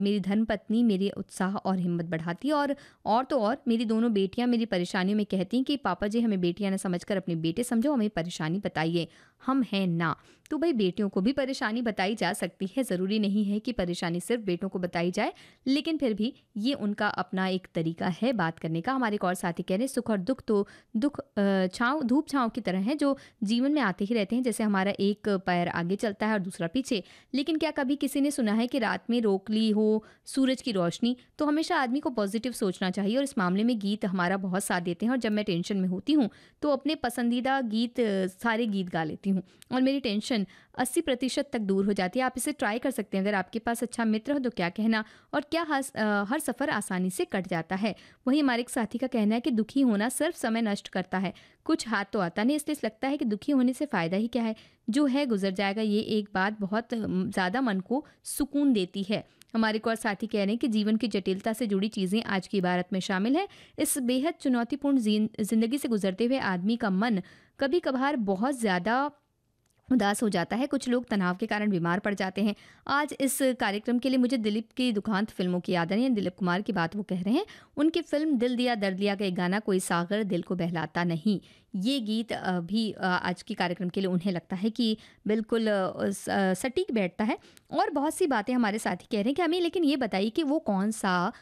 मेरी धर्मपत्नी मेरे उत्साह और हिम्मत बढ़ाती है, और तो और मेरी दोनों बेटियां मेरी परेशानियों में कहती हैं कि पापा जी, हमें बेटियां ना समझकर अपने बेटे समझो, हमें परेशानी बताइए, हम हैं ना। तो भाई बेटियों को भी परेशानी बताई जा सकती है, ज़रूरी नहीं है कि परेशानी सिर्फ बेटों को बताई जाए, लेकिन फिर भी ये उनका अपना एक तरीका है बात करने का। हमारे एक और साथी कह रहे हैं, सुख और दुख तो दुख छाँव धूप छाँव की तरह है, जो जीवन में आते ही रहते हैं, जैसे हमारा एक पैर आगे चलता है और दूसरा पीछे। लेकिन क्या कभी किसी ने सुना है कि रात में रोक ली हो सूरज की रोशनी? तो हमेशा आदमी को पॉजिटिव सोचना चाहिए, और इस मामले में गीत हमारा बहुत साथ देते हैं। और जब मैं टेंशन में होती हूँ तो अपने पसंदीदा गीत, सारे गीत गा लेती हूँ, और मेरी टेंशन 80% तक दूर हो जाती है। आप इसे ट्राई कर सकते हैं। अगर आपके पास अच्छा मित्र हो तो क्या कहना, और क्या हर सफ़र आसानी से कट जाता है। वहीं हमारे एक साथी का कहना है कि दुखी होना सिर्फ समय नष्ट करता है, कुछ हाथ तो आता नहीं, इसलिए लगता है कि दुखी होने से फ़ायदा ही क्या है, जो है गुजर जाएगा। ये एक बात बहुत ज़्यादा मन को सुकून देती है। हमारे को और साथी कह रहे हैं कि जीवन की जटिलता से जुड़ी चीज़ें आज की इबारत में शामिल है। इस बेहद चुनौतीपूर्ण ज़िंदगी से गुजरते हुए आदमी का मन कभी कभार बहुत ज़्यादा उदास हो जाता है। कुछ लोग तनाव के कारण बीमार पड़ जाते हैं। आज इस कार्यक्रम के लिए मुझे दिलीप की दुखांत फिल्मों की याद आ रही है। दिलीप कुमार की बात वो कह रहे हैं। उनकी फिल्म दिल दिया दर्द दिया का एक गाना, कोई सागर दिल को बहलाता नहीं, ये गीत भी आज के कार्यक्रम के लिए उन्हें लगता है कि बिल्कुल सटीक बैठता है। और बहुत सी बातें हमारे साथी कह रहे हैं कि हमें लेकिन ये बताइए कि वो कौन सा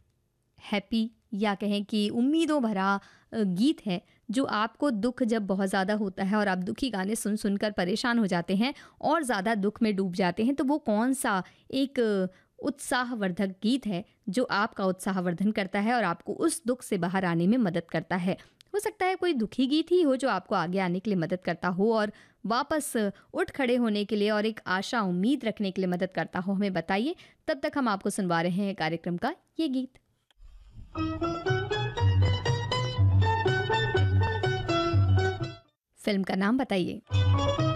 हैप्पी या कहें कि उम्मीदों भरा गीत है जो आपको दुख जब बहुत ज़्यादा होता है और आप दुखी गाने सुन सुनकर परेशान हो जाते हैं और ज़्यादा दुख में डूब जाते हैं, तो वो कौन सा एक उत्साहवर्धक गीत है जो आपका उत्साहवर्धन करता है और आपको उस दुख से बाहर आने में मदद करता है। हो सकता है कोई दुखी गीत ही हो जो आपको आगे आने के लिए मदद करता हो और वापस उठ खड़े होने के लिए और एक आशा उम्मीद रखने के लिए मदद करता हो। हमें बताइए। तब तक हम आपको सुनवा रहे हैं कार्यक्रम का ये गीत। फिल्म का नाम बताइए।